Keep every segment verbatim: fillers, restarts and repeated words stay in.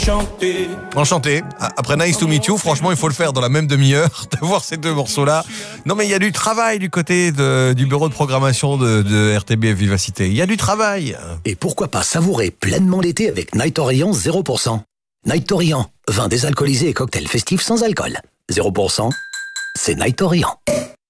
Enchanté. Enchanté. Après Nice to Meet You, franchement, il faut le faire dans la même demi-heure, de voir ces deux morceaux-là. Non, mais il y a du travail du côté de, du bureau de programmation de, de R T B F Vivacité. Il y a du travail. Et pourquoi pas savourer pleinement l'été avec Night Orient zéro pour cent. Night Orient, vin désalcoolisé et cocktail festif sans alcool. zéro pour cent, c'est Night Orient.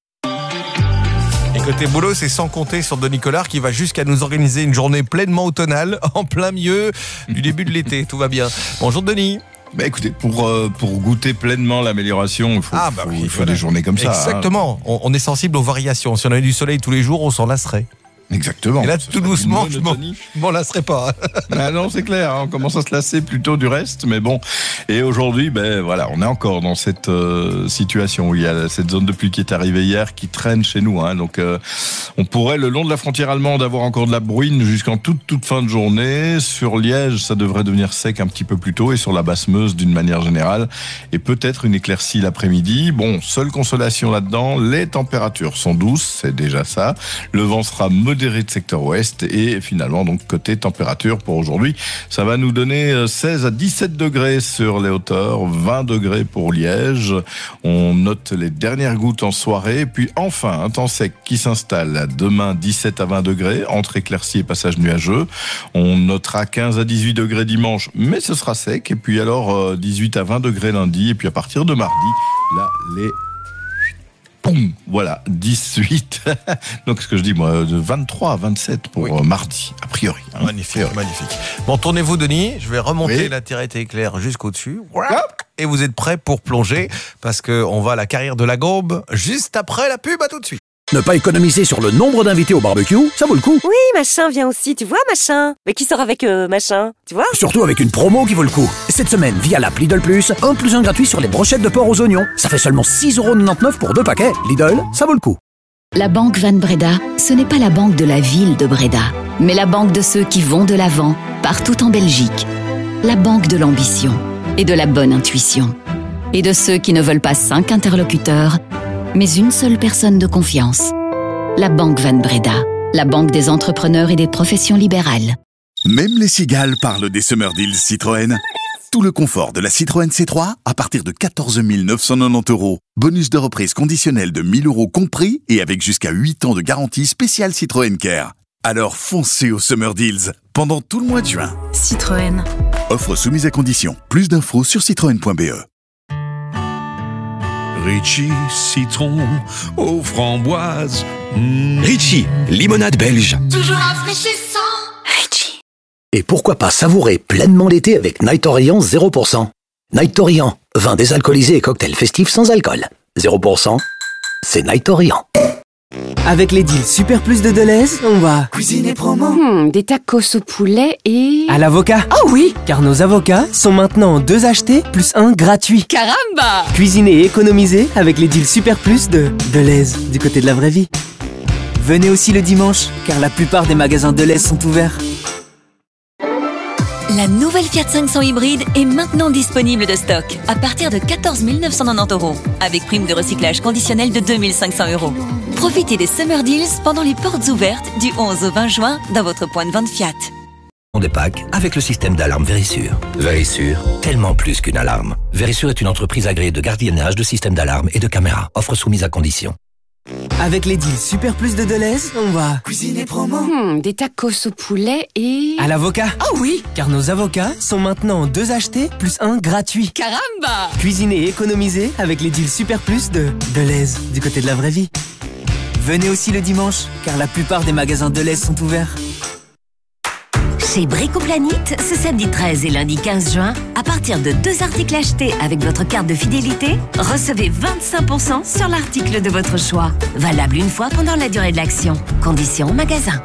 Et côté boulot, c'est sans compter sur Denis Collard qui va jusqu'à nous organiser une journée pleinement automnale en plein milieu du début de l'été. Tout va bien. Bonjour Denis. Bah écoutez, pour, euh, pour goûter pleinement l'amélioration, il faut, ah bah faut, oui, il faut voilà. des journées comme ça. Exactement. Hein. On, on est sensible aux variations. Si on avait du soleil tous les jours, on s'en lasserait. Exactement. Et là, tout doucement, je m'en, je m'en lasserai pas. Ah non, c'est clair, hein, on commence à se lasser plutôt du reste, mais bon. Et aujourd'hui, ben voilà, on est encore dans cette euh, situation où il y a cette zone de pluie qui est arrivée hier, qui traîne chez nous. Hein, donc, euh, on pourrait, le long de la frontière allemande, avoir encore de la bruine jusqu'en toute toute fin de journée. Sur Liège, ça devrait devenir sec un petit peu plus tôt, et sur la Basse-Meuse, d'une manière générale, et peut-être une éclaircie l'après-midi. Bon, seule consolation là-dedans, les températures sont douces, c'est déjà ça. Le vent sera modéré de secteur ouest, et finalement donc côté température pour aujourd'hui, ça va nous donner seize à dix-sept degrés sur les hauteurs, vingt degrés pour Liège. On note les dernières gouttes en soirée, puis enfin un temps sec qui s'installe demain, dix-sept à vingt degrés entre éclaircies et passages nuageux. On notera quinze à dix-huit degrés dimanche, mais ce sera sec, et puis alors dix-huit à vingt degrés lundi, et puis à partir de mardi, là les Boum, voilà, dix-huit. Donc, ce que je dis, moi, de vingt-trois à vingt-sept pour oui. mardi, a priori. Hein. Magnifique, magnifique. Bon, tournez-vous, Denis. Je vais remonter oui. la tirette éclair jusqu'au-dessus. Et vous êtes prêts pour plonger, parce qu'on va à la carrière de la Gaube juste après la pub. À tout de suite. Ne pas économiser sur le nombre d'invités au barbecue, ça vaut le coup. Oui, machin vient aussi, tu vois, machin. Mais qui sort avec euh, machin, tu vois. Surtout avec une promo qui vaut le coup. Cette semaine, via l'app Lidl Plus, un plus un gratuit sur les brochettes de porc aux oignons. Ça fait seulement six euros quatre-vingt-dix pour deux paquets. Lidl, ça vaut le coup. La banque Van Breda, ce n'est pas la banque de la ville de Breda, mais la banque de ceux qui vont de l'avant, partout en Belgique. La banque de l'ambition et de la bonne intuition. Et de ceux qui ne veulent pas cinq interlocuteurs, mais une seule personne de confiance. La banque Van Breda, la banque des entrepreneurs et des professions libérales. Même les cigales parlent des Summer Deals Citroën. Tout le confort de la Citroën C trois à partir de quatorze mille neuf cent quatre-vingt-dix euros. Bonus de reprise conditionnel de mille euros compris et avec jusqu'à huit ans de garantie spéciale Citroën Care. Alors foncez aux Summer Deals pendant tout le mois de juin. Citroën. Offre soumise à condition. Plus d'infos sur citroën point b e. Ritchie, citron aux framboises. Mmh. Ritchie, limonade belge. Toujours rafraîchissant. Ritchie. Et pourquoi pas savourer pleinement l'été avec Night Orient zéro pour cent. Night Orient, vin désalcoolisé et cocktail festif sans alcool. zéro pour cent, c'est Night Orient. Avec les deals Super Plus de Deleuze, on va cuisiner promo. Mmh, des tacos au poulet et... à l'avocat. Oh oui. Car nos avocats sont maintenant deux achetés plus un gratuit. Caramba. Cuisiner et économiser avec les deals Super Plus de Deleuze, du côté de la vraie vie. Venez aussi le dimanche, car la plupart des magasins Deleuze sont ouverts. La nouvelle Fiat cinq cents hybride est maintenant disponible de stock à partir de quatorze mille neuf cent quatre-vingt-dix euros avec prime de recyclage conditionnelle de deux mille cinq cents euros. Profitez des Summer Deals pendant les portes ouvertes du onze au vingt juin dans votre point de vente Fiat. Des packs avec le système d'alarme Verisure. Verisure, tellement plus qu'une alarme. Verisure est une entreprise agréée de gardiennage de systèmes d'alarme et de caméras. Offre soumise à condition. Avec les deals Super Plus de Deleuze, on va cuisiner promo. Mmh, des tacos au poulet et... à l'avocat. Oh oui. Car nos avocats sont maintenant deux achetés plus un gratuit. Caramba. Cuisiner et économiser avec les deals Super Plus de Deleuze, du côté de la vraie vie. Venez aussi le dimanche, car la plupart des magasins Deleuze sont ouverts. Chez Bricoplanite, ce samedi treize et lundi quinze juin, à partir de deux articles achetés avec votre carte de fidélité, recevez vingt-cinq pour cent sur l'article de votre choix. Valable une fois pendant la durée de l'action. Conditions magasin.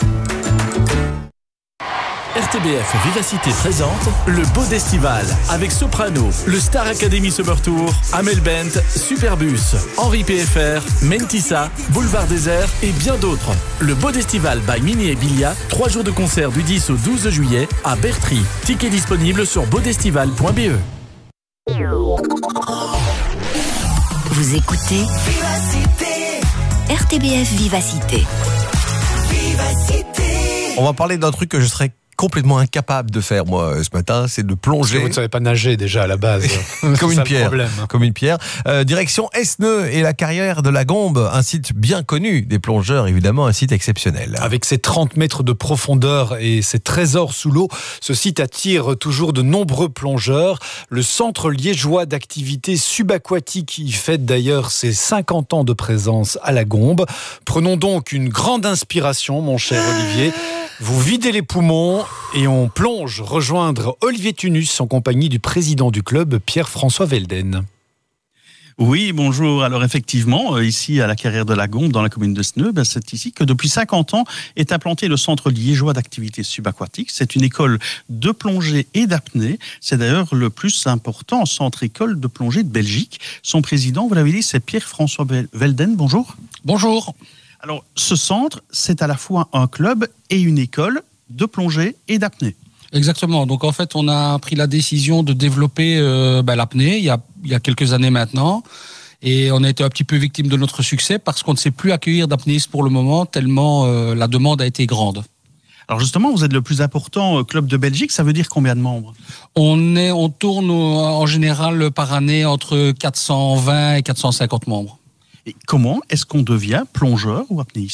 R T B F Vivacité présente le Bodestival avec Soprano, le Star Academy Summer Tour, Amel Bent, Superbus, Henri P F R, Mentissa, Boulevard Désert et bien d'autres. Le Bodestival by Mini et Bilia, trois jours de concert du dix au douze juillet à Bertry. Tickets disponibles sur bodestival point b e. Vous écoutez Vivacité. R T B F Vivacité. Vivacité. On va parler d'un truc que je serais complètement incapable de faire, moi, ce matin, c'est de plonger. Parce que vous ne savez pas nager déjà à la base. Comme une ça, pierre. problème. Comme une pierre. Euh, direction Esneux et la carrière de la Gombe, un site bien connu des plongeurs, évidemment, un site exceptionnel. Avec ses trente mètres de profondeur et ses trésors sous l'eau, ce site attire toujours de nombreux plongeurs. Le centre liégeois d'activités subaquatiques y fête d'ailleurs ses cinquante ans de présence à la Gombe. Prenons donc une grande inspiration, mon cher Olivier. Vous videz les poumons et on plonge rejoindre Olivier Tunus en compagnie du président du club, Pierre-François Velden. Oui, bonjour. Alors effectivement, ici à la carrière de la Gombe, dans la commune de Sneux, ben c'est ici que depuis cinquante ans est implanté le centre liégeois d'activités subaquatiques. C'est une école de plongée et d'apnée. C'est d'ailleurs le plus important centre école de plongée de Belgique. Son président, vous l'avez dit, c'est Pierre-François Velden. Bonjour. Bonjour. Alors, ce centre, c'est à la fois un club et une école de plongée et d'apnée. Exactement. Donc, en fait, on a pris la décision de développer euh, ben, l'apnée il y, a, il y a quelques années maintenant. Et on a été un petit peu victime de notre succès parce qu'on ne sait plus accueillir d'apnéistes pour le moment, tellement euh, la demande a été grande. Alors justement, vous êtes le plus important club de Belgique. Ça veut dire combien de membres ? On, est, on tourne en général par année entre quatre cent vingt et quatre cent cinquante membres. Et comment est-ce qu'on devient plongeur ou apnéiste ?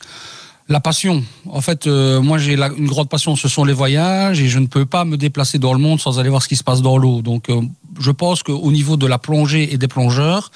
La passion. En fait, euh, moi j'ai la, une grande passion, ce sont les voyages et je ne peux pas me déplacer dans le monde sans aller voir ce qui se passe dans l'eau. Donc euh, je pense qu'au niveau de la plongée et des plongeurs,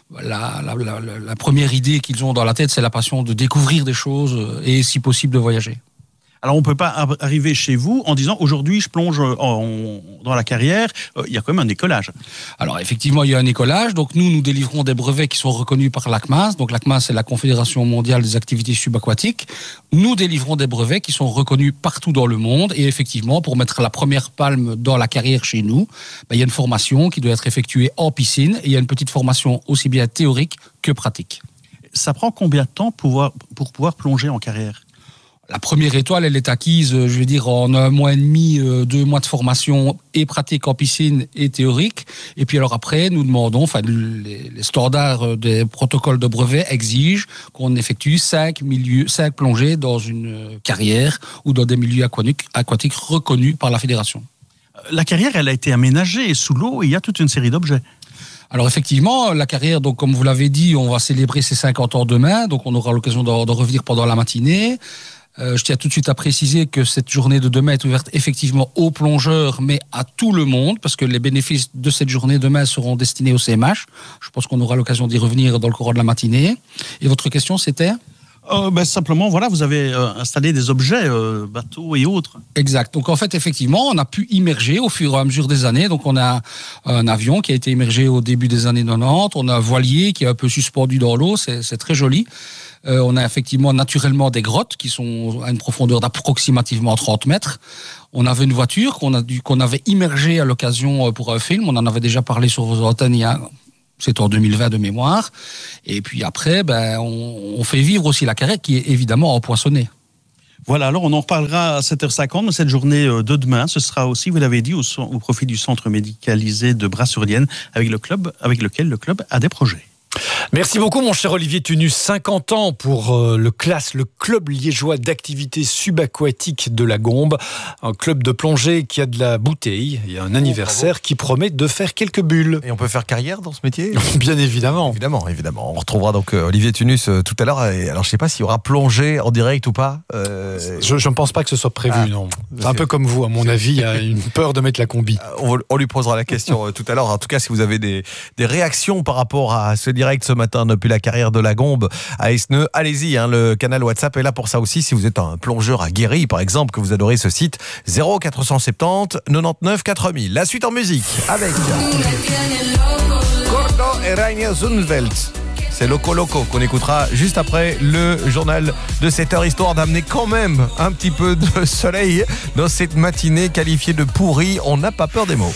la, la, la, la première idée qu'ils ont dans la tête, c'est la passion de découvrir des choses et si possible de voyager. Alors, on ne peut pas arriver chez vous en disant « aujourd'hui, je plonge en, dans la carrière euh, ». Il y a quand même un écolage. Alors, effectivement, il y a un écolage. Donc, nous, nous délivrons des brevets qui sont reconnus par l'A C M A S. Donc, l'A C M A S, c'est la Confédération mondiale des activités subaquatiques. Nous délivrons des brevets qui sont reconnus partout dans le monde. Et effectivement, pour mettre la première palme dans la carrière chez nous, ben, il y a une formation qui doit être effectuée en piscine. Et il y a une petite formation aussi bien théorique que pratique. Ça prend combien de temps pour pouvoir, pour pouvoir plonger en carrière ? La première étoile, elle est acquise, je veux dire, en un mois et demi, deux mois de formation et pratique en piscine et théorique. Et puis alors après, nous demandons, enfin, les, les standards des protocoles de brevet exigent qu'on effectue cinq, milieux, cinq plongées dans une carrière ou dans des milieux aquatiques, aquatiques reconnus par la fédération. La carrière, elle a été aménagée sous l'eau et il y a toute une série d'objets. Alors effectivement, la carrière, donc comme vous l'avez dit, on va célébrer ses cinquante ans demain, donc on aura l'occasion d'en, d'en revenir pendant la matinée. Euh, je tiens tout de suite à préciser que cette journée de demain est ouverte effectivement aux plongeurs, mais à tout le monde, parce que les bénéfices de cette journée demain seront destinés au C M H. Je pense qu'on aura l'occasion d'y revenir dans le courant de la matinée. Et votre question, c'était ? Euh, ben, simplement, voilà, vous avez euh, installé des objets, euh, bateaux et autres. Exact. Donc en fait, effectivement, on a pu immerger au fur et à mesure des années. Donc on a un avion qui a été immergé au début des années quatre-vingt-dix. On a un voilier qui est un peu suspendu dans l'eau. C'est, c'est très joli. Euh, on a effectivement naturellement des grottes qui sont à une profondeur d'approximativement trente mètres. On avait une voiture qu'on, a dû, qu'on avait immergée à l'occasion pour un film. On en avait déjà parlé sur vos antennes il y a... C'est en deux mille vingt de mémoire. Et puis après, ben, on, on fait vivre aussi la carrière qui est évidemment empoisonnée. Voilà, alors on en reparlera à sept heures cinquante, mais cette journée de demain, ce sera aussi, vous l'avez dit, au, au profit du centre médicalisé de Bras-sur-Lienne, avec le club, avec lequel le club a des projets. Merci beaucoup mon cher Olivier Tunus, cinquante ans pour euh, le CLAS, le club liégeois d'activités subaquatiques de la Gombe, un club de plongée qui a de la bouteille et un anniversaire oh, qui promet de faire quelques bulles. Et on peut faire carrière dans ce métier ? Bien évidemment. Évidemment, évidemment. On retrouvera donc euh, Olivier Tunus euh, tout à l'heure. Et, alors je ne sais pas s'il y aura plongée en direct ou pas. Euh... Je ne pense pas que ce soit prévu, ah, non. C'est un peu comme vous, à mon avis, il y a une peur de mettre la combi. On, on lui posera la question euh, tout à l'heure. En tout cas, si vous avez des, des réactions par rapport à ce direct ce matin depuis la carrière de la Gombe à Esneux, allez-y, hein, le canal WhatsApp est là pour ça aussi. Si vous êtes un plongeur aguerri, par exemple, que vous adorez ce site, zéro quatre cent soixante-dix quatre-vingt-dix-neuf quatre mille. La suite en musique avec Gordo et Rainer Zundveld. C'est Loco Loco qu'on écoutera juste après le journal de sept heures, histoire d'amener quand même un petit peu de soleil dans cette matinée qualifiée de pourrie. On n'a pas peur des mots.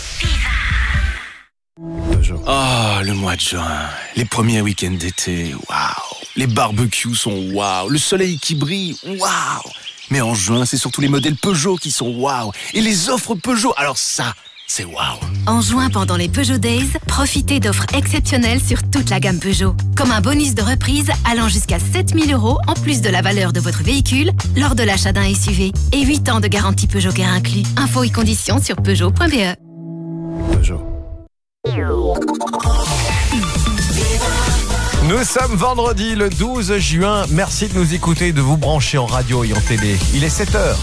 Ah, oh, le mois de juin, les premiers week-ends d'été, waouh. Les barbecues sont waouh, le soleil qui brille, waouh. Mais en juin, c'est surtout les modèles Peugeot qui sont waouh. Et les offres Peugeot, alors ça, c'est waouh. En juin, pendant les Peugeot Days, profitez d'offres exceptionnelles sur toute la gamme Peugeot. Comme un bonus de reprise allant jusqu'à sept mille euros en plus de la valeur de votre véhicule lors de l'achat d'un S U V. Et huit ans de garantie Peugeot Care inclus. Infos et conditions sur peugeot point b e. Peugeot. Nous sommes vendredi le douze juin. Merci de nous écouter, de vous brancher en radio et en télé. Il est sept heures.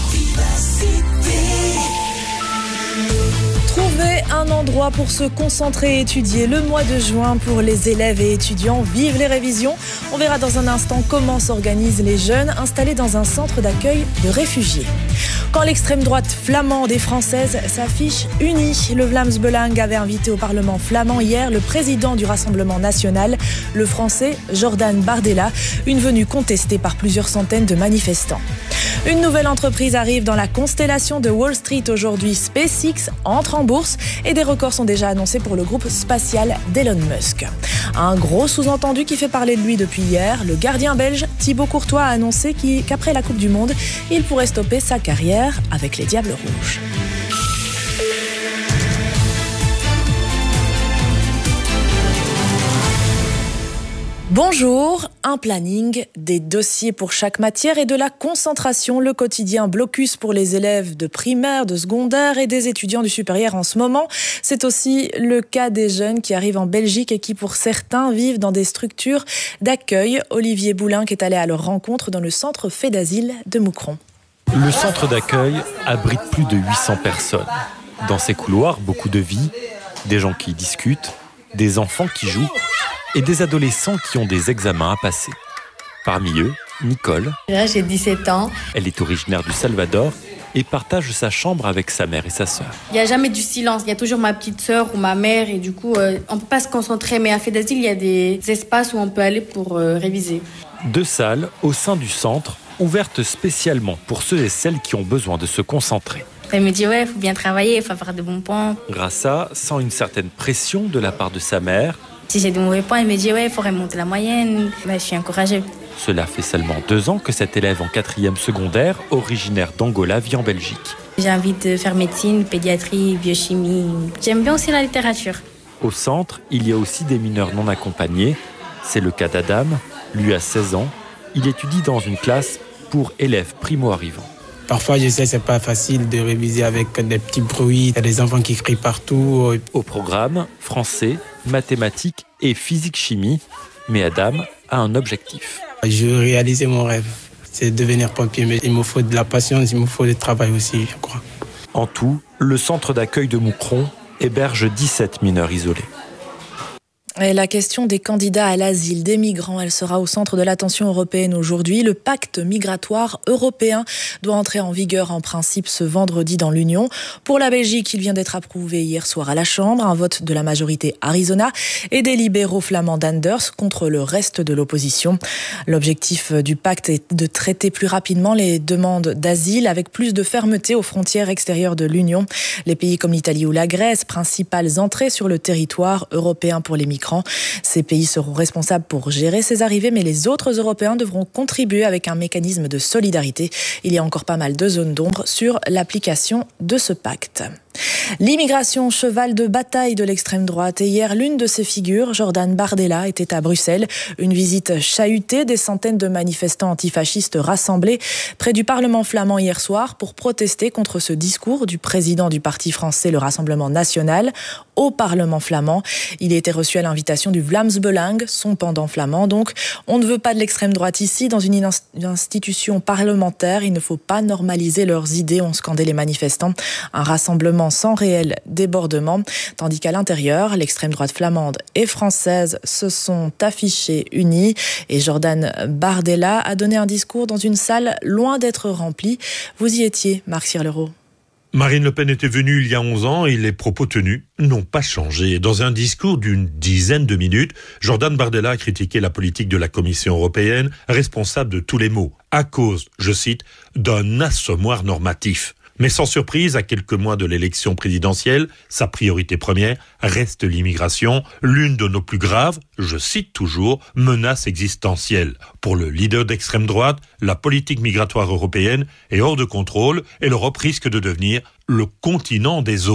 Trouver un endroit pour se concentrer et étudier le mois de juin pour les élèves et étudiants. Vive les révisions. On verra dans un instant comment s'organisent les jeunes installés dans un centre d'accueil de réfugiés. Quand l'extrême droite flamande et française s'affiche unie, le Vlaams Belang avait invité au Parlement flamand hier le président du Rassemblement national, le français Jordan Bardella, une venue contestée par plusieurs centaines de manifestants. Une nouvelle entreprise arrive dans la constellation de Wall Street aujourd'hui. SpaceX entre en bourse et des records sont déjà annoncés pour le groupe spatial d'Elon Musk. Un gros sous-entendu qui fait parler de lui depuis hier. Le gardien belge Thibaut Courtois a annoncé qu'après la Coupe du Monde, il pourrait stopper sa carrière avec les Diables Rouges. Bonjour, un planning, des dossiers pour chaque matière et de la concentration. Le quotidien blocus pour les élèves de primaire, de secondaire et des étudiants du supérieur en ce moment. C'est aussi le cas des jeunes qui arrivent en Belgique et qui, pour certains, vivent dans des structures d'accueil. Olivier Boulin est allé à leur rencontre dans le centre fait d'asile de Moucron. Le centre d'accueil abrite plus de huit cents personnes. Dans ces couloirs, beaucoup de vie, des gens qui discutent, des enfants qui jouent et des adolescents qui ont des examens à passer. Parmi eux, Nicole. Là, j'ai dix-sept ans. Elle est originaire du Salvador et partage sa chambre avec sa mère et sa sœur. Il n'y a jamais du silence. Il y a toujours ma petite sœur ou ma mère et du coup, euh, on ne peut pas se concentrer. Mais à fait d'asile, il y a des espaces où on peut aller pour euh, réviser. Deux salles au sein du centre, ouvertes spécialement pour ceux et celles qui ont besoin de se concentrer. Elle me dit, ouais, il faut bien travailler, il faut avoir de bons points. Grâce à, sans une certaine pression de la part de sa mère, si j'ai de mauvais points, elle me dit, ouais, il faut remonter la moyenne. Ben, je suis encouragée. Cela fait seulement deux ans que cet élève en quatrième secondaire, originaire d'Angola, vit en Belgique. J'ai envie de faire médecine, pédiatrie, biochimie. J'aime bien aussi la littérature. Au centre, il y a aussi des mineurs non accompagnés. C'est le cas d'Adam. Lui a seize ans. Il étudie dans une classe pour élèves primo-arrivants. Parfois, je sais, c'est pas facile de réviser avec des petits bruits. Il y a des enfants qui crient partout. Au programme, français, mathématiques et physique-chimie. Mais Adam a un objectif. Je veux réaliser mon rêve. C'est devenir pompier. Mais il me faut de la patience, il me faut du travail aussi, je crois. En tout, le centre d'accueil de Moucron héberge dix-sept mineurs isolés. Et la question des candidats à l'asile, des migrants, elle sera au centre de l'attention européenne aujourd'hui. Le pacte migratoire européen doit entrer en vigueur en principe ce vendredi dans l'Union. Pour la Belgique, il vient d'être approuvé hier soir à la Chambre, un vote de la majorité Arizona et des libéraux flamands d'Anders contre le reste de l'opposition. L'objectif du pacte est de traiter plus rapidement les demandes d'asile avec plus de fermeté aux frontières extérieures de l'Union. Les pays comme l'Italie ou la Grèce, principales entrées sur le territoire européen pour les migrants. Ces pays seront responsables pour gérer ces arrivées, mais les autres Européens devront contribuer avec un mécanisme de solidarité. Il y a encore pas mal de zones d'ombre sur l'application de ce pacte. L'immigration, cheval de bataille de l'extrême droite. Et hier, l'une de ses figures, Jordan Bardella, était à Bruxelles. Une visite chahutée, des centaines de manifestants antifascistes rassemblés près du Parlement flamand hier soir pour protester contre ce discours du président du parti français, le Rassemblement national, au Parlement flamand. Il a été reçu à l'invitation du Vlaams Belang, son pendant flamand. Donc, on ne veut pas de l'extrême droite ici, dans une institution parlementaire. Il ne faut pas normaliser leurs idées, ont scandé les manifestants. Un rassemblement sans réel débordement, tandis qu'à l'intérieur, l'extrême droite flamande et française se sont affichés unis et Jordan Bardella a donné un discours dans une salle loin d'être remplie. Vous y étiez, Marc Sirleroux. Marine Le Pen était venue il y a onze ans et les propos tenus n'ont pas changé. Dans un discours d'une dizaine de minutes, Jordan Bardella a critiqué la politique de la Commission européenne, responsable de tous les maux, à cause, je cite, d'un assommoir normatif. Mais sans surprise, à quelques mois de l'élection présidentielle, sa priorité première reste l'immigration, l'une de nos plus graves, je cite toujours, menaces existentielles. Pour le leader d'extrême droite, la politique migratoire européenne est hors de contrôle et l'Europe risque de devenir le continent des autres.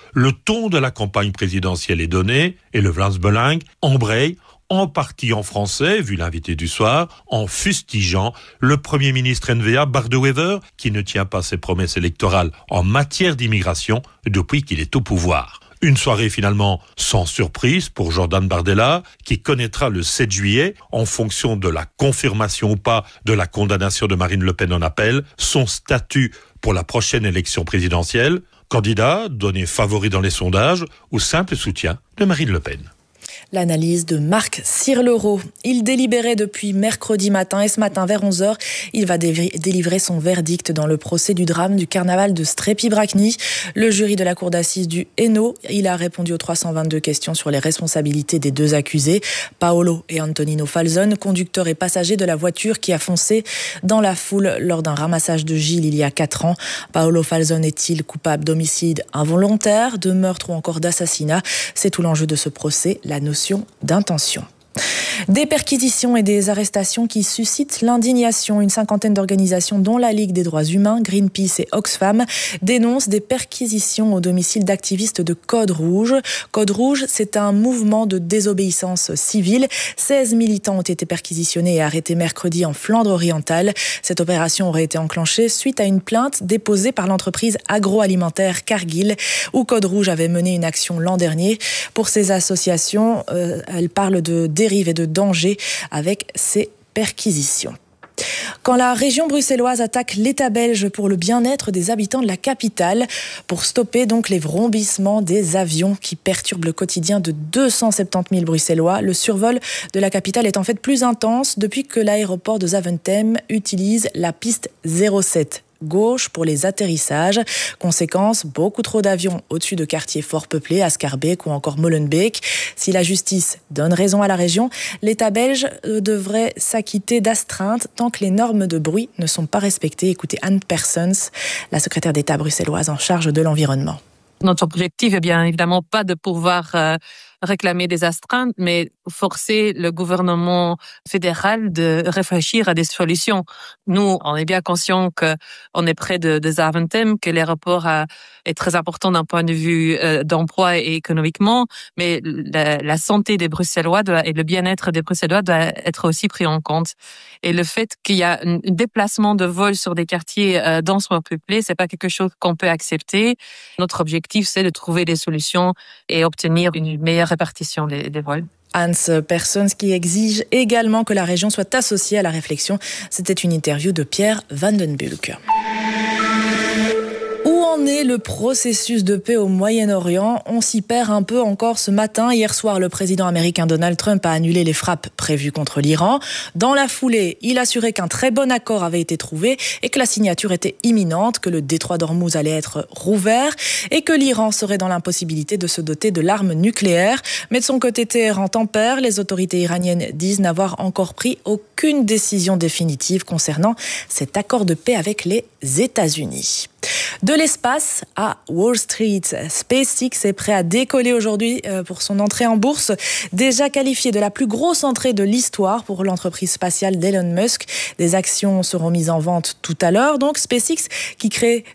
Le ton de la campagne présidentielle est donné et le Vlaams Belang embraye en partie en français, vu l'invité du soir, en fustigeant le Premier ministre N V A Bart De Wever, qui ne tient pas ses promesses électorales en matière d'immigration depuis qu'il est au pouvoir. Une soirée finalement sans surprise pour Jordan Bardella, qui connaîtra le sept juillet, en fonction de la confirmation ou pas de la condamnation de Marine Le Pen en appel, son statut pour la prochaine élection présidentielle, candidat donné favori dans les sondages ou simple soutien de Marine Le Pen. L'analyse de Marc Cirlereau. Il délibérait depuis mercredi matin et ce matin vers onze heures, il va délivrer son verdict dans le procès du drame du carnaval de Strépy-Bracny. Le jury de la cour d'assises du Hainaut, il a répondu aux trois cent vingt-deux questions sur les responsabilités des deux accusés, Paolo et Antonino Falzon, conducteur et passager de la voiture qui a foncé dans la foule lors d'un ramassage de Gilles il y a quatre ans. Paolo Falzon est-il coupable d'homicide involontaire, de meurtre ou encore d'assassinat? C'est tout l'enjeu de ce procès, la notion d'intention. Des perquisitions et des arrestations qui suscitent l'indignation. Une cinquantaine d'organisations, dont la Ligue des droits humains, Greenpeace et Oxfam, dénoncent des perquisitions au domicile d'activistes de Code Rouge. Code Rouge, c'est un mouvement de désobéissance civile. seize militants ont été perquisitionnés et arrêtés mercredi en Flandre orientale. Cette opération aurait été enclenchée suite à une plainte déposée par l'entreprise agroalimentaire Cargill, où Code Rouge avait mené une action l'an dernier. Pour ces associations, euh, elles parlent de dérives et de danger avec ces perquisitions. Quand la région bruxelloise attaque l'État belge pour le bien-être des habitants de la capitale, pour stopper donc les vrombissements des avions qui perturbent le quotidien de deux cent soixante-dix mille Bruxellois, le survol de la capitale est en fait plus intense depuis que l'aéroport de Zaventem utilise la piste zéro sept. Gauche pour les atterrissages. Conséquence, beaucoup trop d'avions au-dessus de quartiers fort peuplés, à Schaerbeek ou encore Molenbeek. Si la justice donne raison à la région, l'État belge devrait s'acquitter d'astreintes tant que les normes de bruit ne sont pas respectées. Écoutez Anne Persons, la secrétaire d'État bruxelloise en charge de l'environnement. Notre objectif est bien évidemment pas de pouvoir euh, réclamer des astreintes, mais forcer le gouvernement fédéral de réfléchir à des solutions. Nous, on est bien conscients qu'on est près de, de Zaventem, que l'aéroport a, est très important d'un point de vue euh, d'emploi et économiquement, mais la, la santé des Bruxellois doit, et le bien-être des Bruxellois doit être aussi pris en compte. Et le fait qu'il y a un déplacement de vol sur des quartiers euh, densément peuplés, c'est pas quelque chose qu'on peut accepter. Notre objectif, c'est de trouver des solutions et obtenir une meilleure répartition des, des vols. Hans Persons qui exige également que la région soit associée à la réflexion. C'était une interview de Pierre Van den Bulck. Où en est le processus de paix au Moyen-Orient? On s'y perd un peu encore ce matin. Hier soir, le président américain Donald Trump a annulé les frappes prévues contre l'Iran. Dans la foulée, il assurait qu'un très bon accord avait été trouvé et que la signature était imminente, que le détroit d'Ormuz allait être rouvert et que l'Iran serait dans l'impossibilité de se doter de l'arme nucléaire. Mais de son côté, Téhéran tempère. Les autorités iraniennes disent n'avoir encore pris aucune décision définitive concernant cet accord de paix avec les États-Unis. De l'espace à Wall Street, SpaceX est prêt à décoller aujourd'hui pour son entrée en bourse. Déjà qualifié de la plus grosse entrée de l'histoire pour l'entreprise spatiale d'Elon Musk. Des actions seront mises en vente tout à l'heure. Donc SpaceX, qui crée